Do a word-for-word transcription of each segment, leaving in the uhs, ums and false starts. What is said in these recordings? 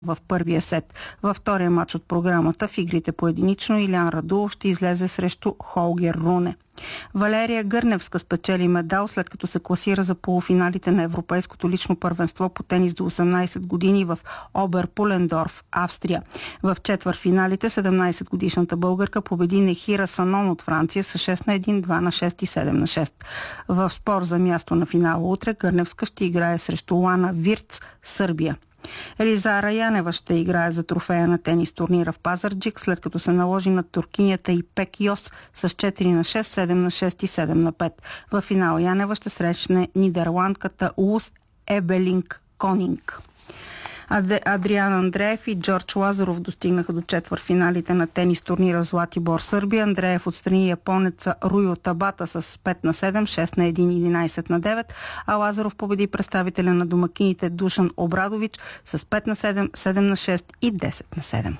в първия сет. Във втория матч от програмата в игрите по единично Илян Радулов ще излезе срещу Холгер Руне. Валерия Гърневска спечели медал, след като се класира за полуфиналите на Европейското лично първенство по тенис до осемнайсет години в Оберпулендорф, Австрия. В четвъртфиналите седемнайсетгодишната българка победи Нехира Санон от Франция с шест на едно, два на шест и седем на шест. В спор за място на финала утре Гърневска ще играе срещу Лана Вирц, Сърбия. Елизара Янева ще играе за трофея на тенис турнира в Пазарджик, след като се наложи на туркинята Ипек Йос с четири на шест, седем на шест и седем на пет. В финал Янева ще срещне нидерландката Лус Ебелинг Конинг. Адриан Андреев и Джордж Лазаров достигнаха до четвъртфиналите на тенис турнира в Златибор, Сърбия. Андреев отстрани японеца Руйо Табата с пет на седем, шест на едно и единайсет на девет, а Лазаров победи представителя на домакините Душан Обрадович с пет на седем, седем на шест и десет на седем.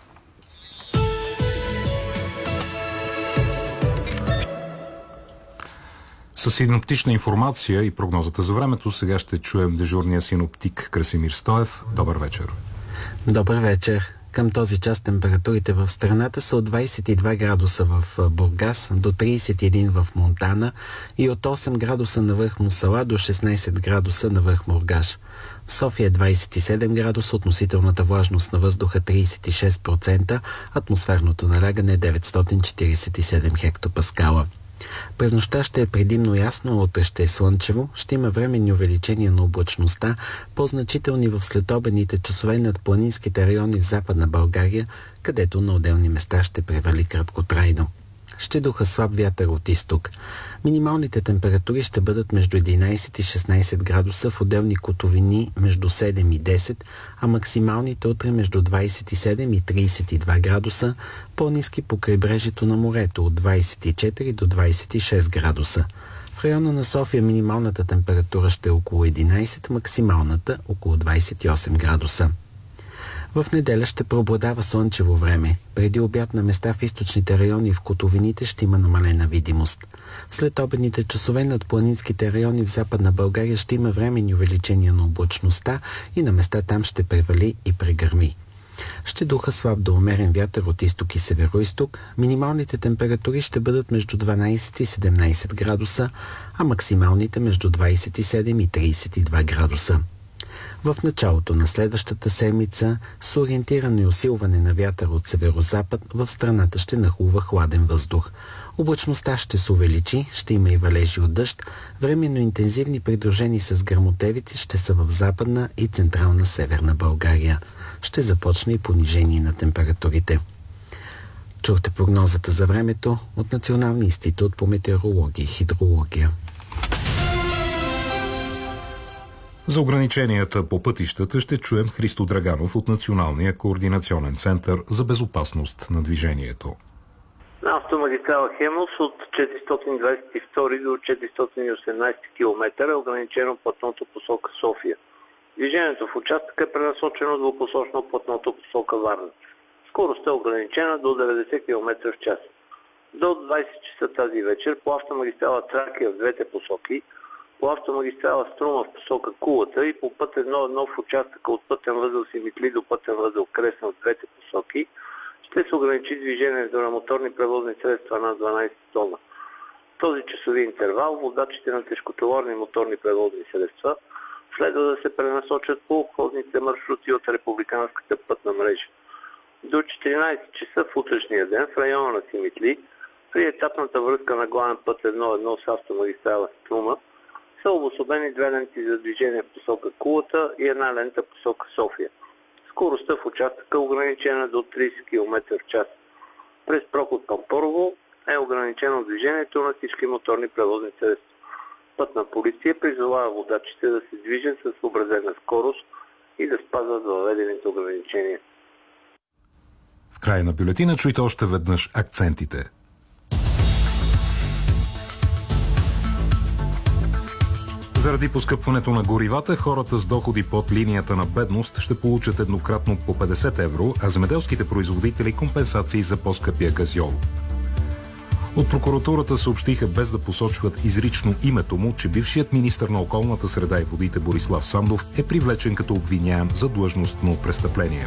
С синоптична информация и прогнозата за времето сега ще чуем дежурния синоптик Красимир Стоев. Добър вечер. Добър вечер. Към този час температурите в страната са от двайсет и два градуса в Бургас до трийсет и един в Монтана и от осем градуса на върх Мусала до шестнайсет градуса на върх Мургаш. В София двайсет и седем градуса, относителната влажност на въздуха трийсет и шест процента, атмосферното налягане деветстотин четирийсет и седем хектопаскала. През нощта ще е предимно ясно, утре ще е слънчево, ще има временни увеличения на облачността, по-значителни в следобедните часове над планинските райони в Западна България, където на отделни места ще превали краткотрайно. Ще духа слаб вятър от изток. Минималните температури ще бъдат между единайсет и шестнайсет градуса, в отделни котловини между седем и десет, а максималните утре между двайсет и седем и трийсет и два градуса, по-ниски по крайбрежието на морето от двайсет и четири до двайсет и шест градуса. В района на София минималната температура ще е около единайсет, максималната около двайсет и осем градуса. В неделя ще преобладава слънчево време. Преди обяд на места в източните райони и в котловините ще има намалена видимост. След обедните часове над планинските райони в Западна България ще има временни увеличения на облачността и на места там ще превали и прегърми. Ще духа слаб до умерен вятър от изток и североизток. Минималните температури ще бъдат между дванайсет и седемнайсет градуса, а максималните между двайсет и седем и трийсет и два градуса. В началото на следващата седмица с ориентирано и усилване на вятър от северозапад в страната ще нахлува хладен въздух. Облачността ще се увеличи, ще има и валежи от дъжд. Временно интензивни, придружени с гръмотевици, ще са в Западна и Централна Северна България. Ще започне и понижение на температурите. Чухте прогнозата за времето от Националния институт по метеорология и хидрология. За ограниченията по пътищата ще чуем Христо Драганов от Националния координационен център за безопасност на движението. На автомагистрала Хемус от четиристотин двайсет и втори до четиристотин и осемнайсети километра е ограничено платното посока София. Движението в участъка е пренасочено двупосочно платното посока Варна. Скоростта е ограничена до деветдесет километра в час. До двайсет часа тази вечер по автомагистрала Тракия в двете посоки, по автомагистрала Струма в посока Кулата и по път едно едно в участъка от пътен възел Симитли до пътен възел Кресна в двете посоки ще се ограничи движението на моторни превозни средства над дванайсет тона. В този часови интервал водачите на тежкотоварни моторни превозни средства следва да се пренасочат по обходните маршрути от републиканската пътна мрежа. До четиринайсет часа в утрешния ден в района на Симитли при етапната връзка на главен път едно едно с автомагистрала Струма са обособени две ленти за движение в посока Кулата и една лента в посока София. Скоростта в участъка е ограничена до трийсет километра в час. През проход към Порово е ограничено движението на всички моторни превозни средства. Пътна полиция призовава водачите да се движат със съобразена скорост и да спазват въведените ограничения. В края на бюлетина чуйте още веднъж акцентите. Заради поскъпването на горивата, хората с доходи под линията на бедност ще получат еднократно по петдесет евро, а земеделските производители компенсации за по-скъпия газьол. От прокуратурата съобщиха, без да посочват изрично името му, че бившият министър на околната среда и водите Борислав Сандов е привлечен като обвиняем за длъжностно престъпление.